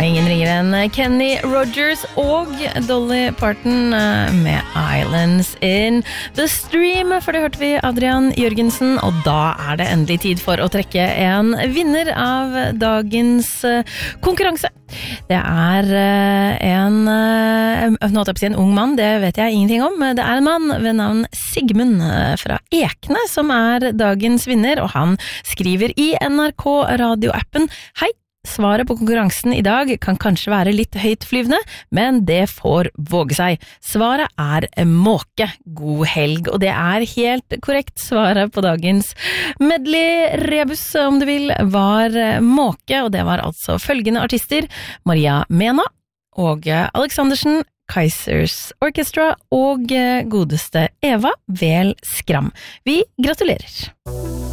Ingen ringer enn Kenny Rogers og Dolly Parton med Islands in the Stream. For det hørte vi Adrian Jørgensen, og da det endelig tid for å trekke en vinner av dagens konkurranse. Det en ung mann, det vet jeg ingenting om. Det en mann ved navn Sigmund fra Ekne som dagens vinner, og han skriver i NRK radioappen: Hei! Svaret på konkurransen I dag kan kanskje være litt høytflyvende, men det får våge seg. Svaret måke. God helg, og det helt korrekt. Svaret på dagens medley rebus, om du vil, var måke, og det var altså følgende artister: Maria Mena og Alexandersen, Kaizers Orchestra og godeste Eva Vel Skram. Vi gratulerer!